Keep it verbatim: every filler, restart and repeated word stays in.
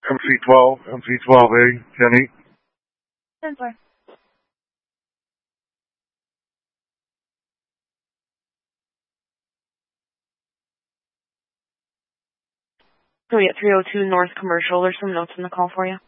M C twelve, M C twelve A, ten eight. ten four. So we at three oh two North Commercial. There's some notes in the call for you.